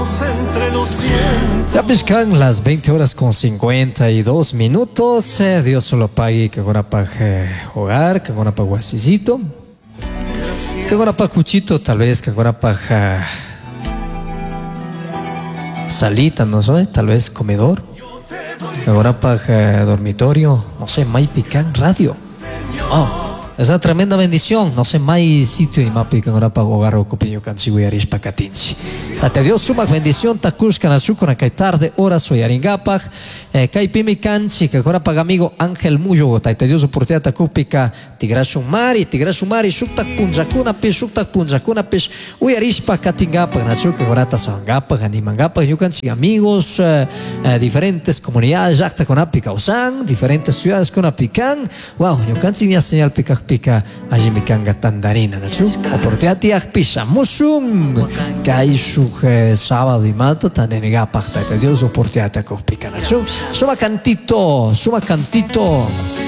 Ya pescan las 20 horas con 52 minutos. Dios solo pague que ahora para jugar, que ahora para guasicito, que ahora para cuchito, tal vez que ahora para salita, no sé, tal vez comedor, que ahora para dormitorio, no sé, mai pican radio. Oh. Es una tremenda bendición. No sé más sitio y más pican ahora para hogar o copiño cansigo y aris pacatinci. Tate Dios suma bendición takus canasu con acá tarde horas soy aringapag. Kai pimi canci que ahora paga amigo Ángel Muyo. Tate Dios oportunidad takupica tigrasumari suktak punjakuna pes uy aris pacatingapag nasu que ahora tasangapag animangapag yo canci amigos diferentes comunidades jacta con apica usan diferentes ciudades con apican. Wow, yo canci mi señal pica allí mi canga tandarina nachu oportunidad tiak pisa musum kai su sábado y mato tan enega pacta de Dios oportunidad te pica nachu suma cantito